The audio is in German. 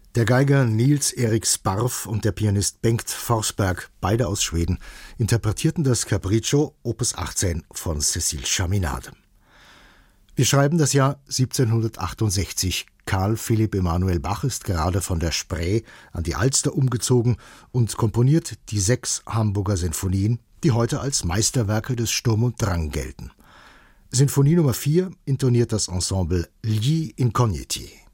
Der Geiger Niels Erik Sparv und der Pianist Bengt Forsberg, beide aus Schweden, interpretierten das Capriccio Opus 18 von Cécile Chaminade. Wir schreiben das Jahr 1768. Carl Philipp Emanuel Bach ist gerade von der Spree an die Alster umgezogen und komponiert die 6 Hamburger Sinfonien, die heute als Meisterwerke des Sturm und Drang gelten. Sinfonie Nummer 4 intoniert das Ensemble Gli Incogniti.